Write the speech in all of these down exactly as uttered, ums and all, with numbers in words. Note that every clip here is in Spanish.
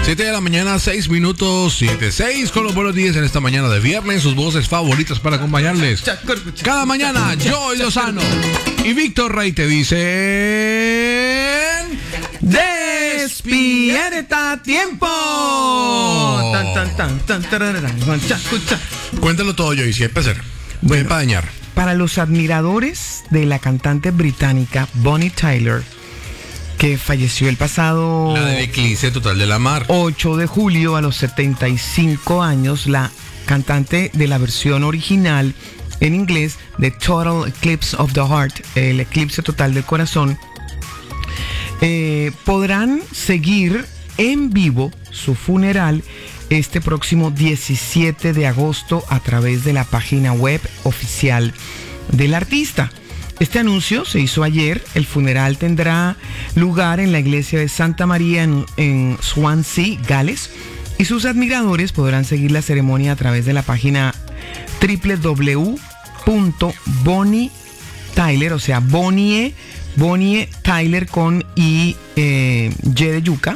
siete de la mañana, seis minutos, siete, seis con los buenos días en esta mañana de viernes. Sus voces favoritas para acompañarles cada mañana. Joy Lozano y Víctor Rey te dicen: ¡despierta a tiempo! Cuéntalo todo, Joy, si hay placer. Voy a dañar. Para los admiradores de la cantante británica Bonnie Tyler, que falleció el pasado La del eclipse total de la mar. ocho de julio a los setenta y cinco años, la cantante de la versión original en inglés de Total Eclipse of the Heart, el eclipse total del corazón, eh, podrán seguir en vivo su funeral este próximo diecisiete de agosto a través de la página web oficial del artista. Este anuncio se hizo ayer. El funeral tendrá lugar en la iglesia de Santa María en, en Swansea, Gales, y sus admiradores podrán seguir la ceremonia a través de la página doble u doble u doble u punto bonnie tyler, o sea, Bonnie, Bonnie Tyler con I, eh, Y de yuca,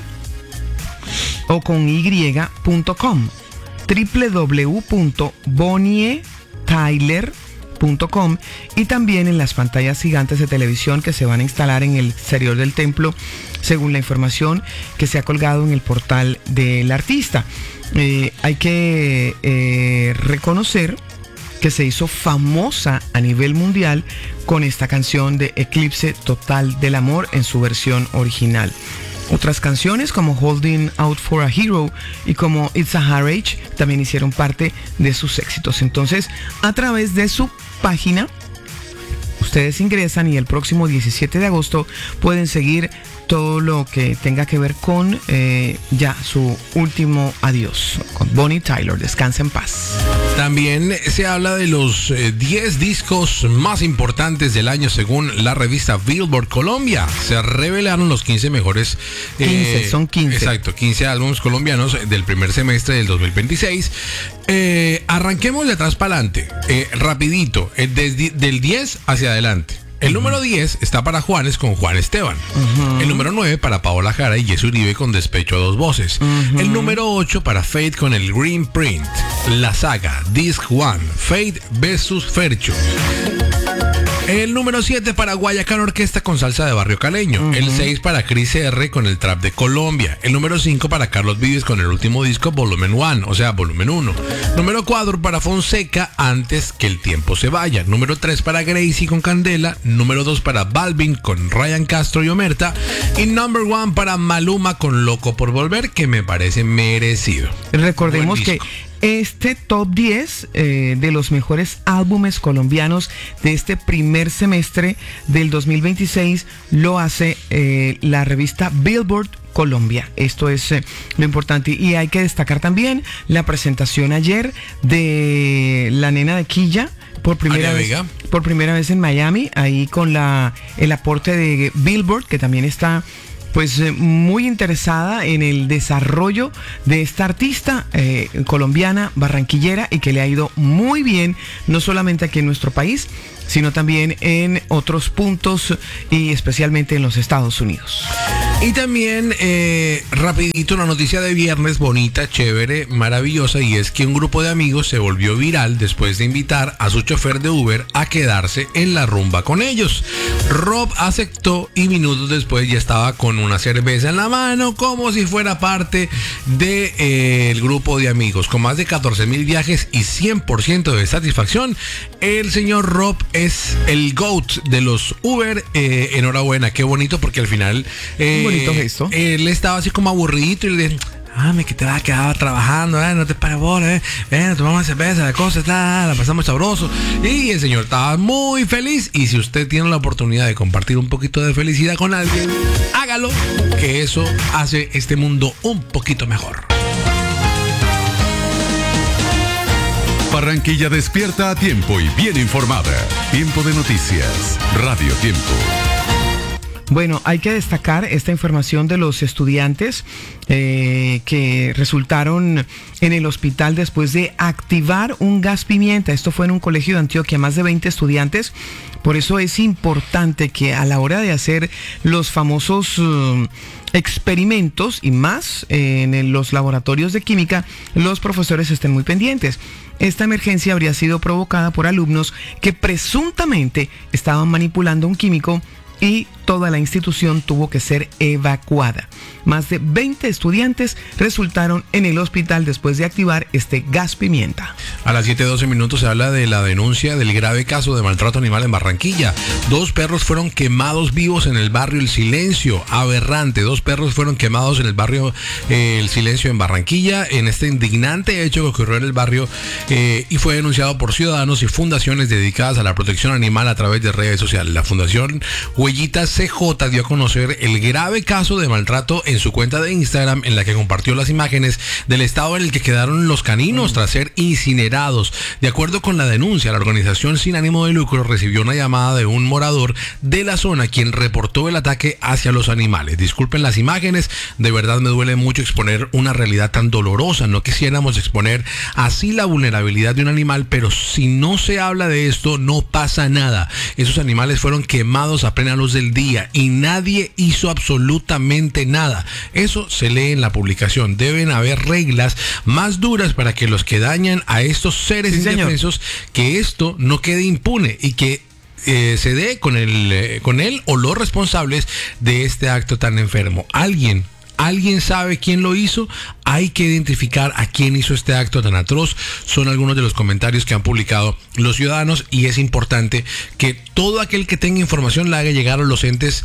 o con Y punto com, doble u doble u doble u punto bonnie tyler punto com, y también en las pantallas gigantes de televisión que se van a instalar en el exterior del templo, según la información que se ha colgado en el portal del artista. Eh, hay que eh, reconocer que se hizo famosa a nivel mundial con esta canción de Eclipse Total del Amor en su versión original. Otras canciones como Holding Out for a Hero y como It's a Hard Age también hicieron parte de sus éxitos. Entonces, a través de su página, ustedes ingresan y el próximo diecisiete de agosto pueden seguir todo lo que tenga que ver con eh, ya su último adiós con Bonnie Tyler. Descansa en paz. También se habla de los eh, diez discos más importantes del año según la revista Billboard Colombia. Se revelaron los quince mejores. Eh, quince, son quince. Exacto, quince álbumes colombianos del primer semestre del dos mil veintiséis. Eh, arranquemos de atrás para adelante, eh, rapidito, eh, desde, del diez hacia adelante. El número diez está para Juanes con Juan Esteban. Uh-huh. El número nueve para Paola Jara y Jesse Uribe con Despecho a dos voces. Uh-huh. El número ocho para Fate con el Green Print. La Saga, Disc One, Fate versus Fercho. El número siete para Guayacán Orquesta con Salsa de Barrio Caleño. Uh-huh. El seis para Cris R con el Trap de Colombia. El número cinco para Carlos Vives con el último disco Volumen uno, o sea, Volumen uno. Número cuatro para Fonseca, Antes que el tiempo se vaya. Número tres para Gracie con Candela. Número dos para Balvin con Ryan Castro y Omerta. Y number one para Maluma con Loco por Volver, que me parece merecido. Recordemos que este top diez eh, de los mejores álbumes colombianos de este primer semestre del dos mil veintiséis lo hace eh, la revista Billboard Colombia. Esto es eh, lo importante. Y hay que destacar también la presentación ayer de la nena de Quilla por primera vez, por primera vez en Miami, ahí con la el aporte de Billboard, que también está pues eh, muy interesada en el desarrollo de esta artista eh, colombiana, barranquillera, y que le ha ido muy bien, no solamente aquí en nuestro país, sino también en otros puntos y especialmente en los Estados Unidos. Y también, eh, rapidito, una noticia de viernes bonita, chévere, maravillosa, y es que un grupo de amigos se volvió viral después de invitar a su chofer de Uber a quedarse en la rumba con ellos. Rob aceptó y minutos después ya estaba con una cerveza en la mano, como si fuera parte del de, eh, grupo de amigos. Con más de catorce mil viajes y cien por ciento de satisfacción, el señor Rob es el GOAT de los Uber. Eh, enhorabuena, qué bonito, porque al final eh, bonito gesto. Él estaba así como aburridito y le dije: ah, me que te vas a quedar trabajando, eh, no te pares bola, eh, ven, tomamos cerveza, la cosa está, la pasamos sabroso. Y el señor estaba muy feliz. Y si usted tiene la oportunidad de compartir un poquito de felicidad con alguien, hágalo, que eso hace este mundo un poquito mejor. Barranquilla despierta a tiempo y bien informada. Tiempo de noticias, Radio Tiempo. Bueno, hay que destacar esta información de los estudiantes eh, que resultaron en el hospital después de activar un gas pimienta. Esto fue en un colegio de Antioquia, más de veinte estudiantes. Por eso es importante que a la hora de hacer los famosos uh, experimentos y más eh, en los laboratorios de química, los profesores estén muy pendientes. Esta emergencia habría sido provocada por alumnos que presuntamente estaban manipulando un químico y toda la institución tuvo que ser evacuada. Más de veinte estudiantes resultaron en el hospital después de activar este gas pimienta. A las siete doce minutos se habla de la denuncia del grave caso de maltrato animal en Barranquilla. Dos perros fueron quemados vivos en el barrio El Silencio. Aberrante. Dos perros fueron quemados en el barrio eh, El Silencio en Barranquilla, en este indignante hecho que ocurrió en el barrio eh, y fue denunciado por ciudadanos y fundaciones dedicadas a la protección animal a través de redes sociales. La Fundación Huellitas C J dio a conocer el grave caso de maltrato en su cuenta de Instagram, en la que compartió las imágenes del estado en el que quedaron los caninos tras ser incinerados. De acuerdo con la denuncia, la organización sin ánimo de lucro recibió una llamada de un morador de la zona, quien reportó el ataque hacia los animales. Disculpen las imágenes, de verdad me duele mucho exponer una realidad tan dolorosa. No quisiéramos exponer así la vulnerabilidad de un animal, pero si no se habla de esto, no pasa nada. Esos animales fueron quemados a plena luz del día y nadie hizo absolutamente nada. Eso se lee en la publicación. Deben haber reglas más duras para que los que dañan a estos seres sí, indefensos, que esto no quede impune y que eh, se dé con el, eh, con él o los responsables de este acto tan enfermo. Alguien ¿Alguien sabe quién lo hizo? Hay que identificar a quién hizo este acto tan atroz. Son algunos de los comentarios que han publicado los ciudadanos y es importante que todo aquel que tenga información la haga llegar a los entes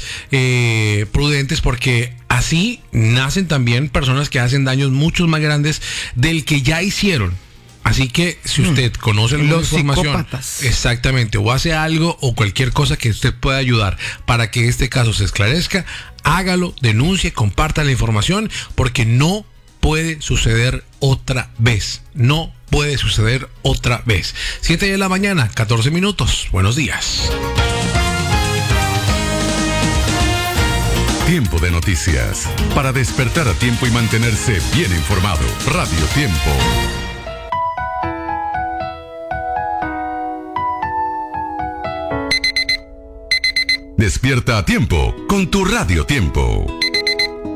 eh, prudentes, porque así nacen también personas que hacen daños mucho más grandes del que ya hicieron. Así que si usted conoce alguna los información, psicópatas. Exactamente, o hace algo o cualquier cosa que usted pueda ayudar para que este caso se esclarezca, hágalo, denuncie, comparta la información, porque no puede suceder otra vez. No puede suceder otra vez. siete de la mañana, catorce minutos. Buenos días. Tiempo de noticias. Para despertar a tiempo y mantenerse bien informado. Radio Tiempo. Despierta a tiempo con tu Radio Tiempo.